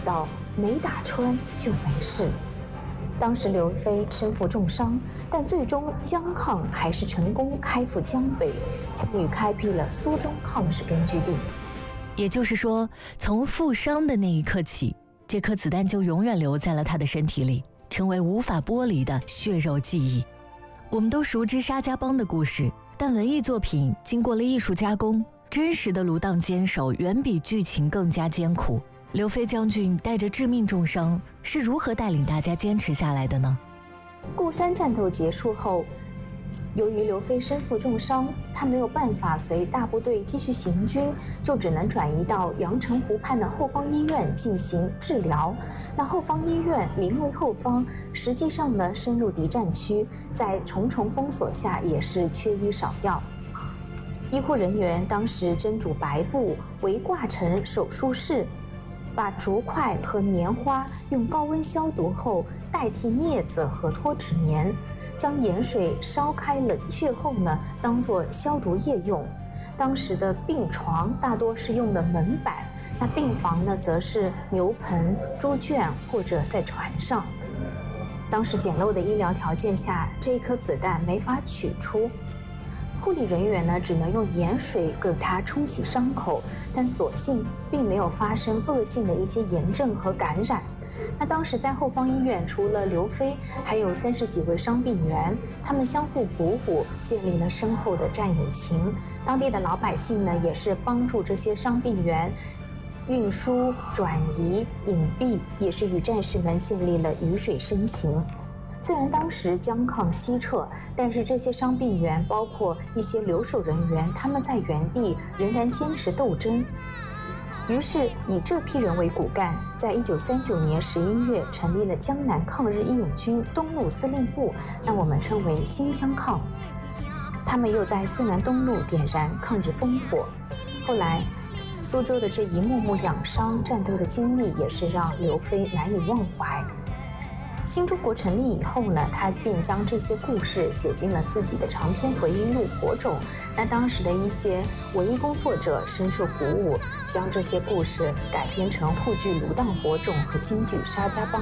到没打穿就没事。当时刘飞身负重伤，但最终江抗还是成功开赴江北，参与开辟了苏中抗日根据地。 也就是说，从负伤的那一刻起，这颗子弹就永远留在了他的身体里，成为无法剥离的血肉记忆。我们都熟知沙家浜的故事，但文艺作品经过了艺术加工，真实的卢荡坚守远比剧情更加艰苦。刘飞将军带着致命重伤是如何带领大家坚持下来的呢？ 固山战斗结束后，由于刘飞身负重伤，他没有办法随大部队继续行军，就只能转移到阳澄湖畔的后方医院进行治疗。那后方医院名为后方，实际上呢深入敌占区，在重重封锁下也是缺医少药。医护人员当时斟煮白布，围挂成手术室，把竹块和棉花用高温消毒后代替镊子和脱脂棉，将盐水烧开冷却后呢，当作消毒液用。当时的病床大多是用的门板，那病房呢，则是牛棚、猪圈或者在船上。当时简陋的医疗条件下，这一颗子弹没法取出。护理人员呢，只能用盐水给它冲洗伤口，但所幸并没有发生恶性的一些炎症和感染。那当时在后方医院，除了刘飞，还有30几位伤病员，他们相互鼓舞，建立了深厚的战友情。当地的老百姓呢，也是帮助这些伤病员运输、转移、隐蔽，也是与战士们建立了鱼水深情。虽然当时江抗西撤，但是这些伤病员，包括一些留守人员，他们在原地仍然坚持斗争。于是以这批人为骨干，在1939年11月成立了江南抗日义勇军东路司令部，那我们称为新疆抗。他们又在苏南东路点燃抗日烽火。后来苏州的这一幕幕养伤战斗的经历，也是让刘飞难以忘怀。新中国成立以后呢，他便将这些故事写进了自己的长篇回忆录《火种》。那当时的一些文艺工作者深受鼓舞，将这些故事改编成沪剧《卢荡火种》和京剧《沙家浜》。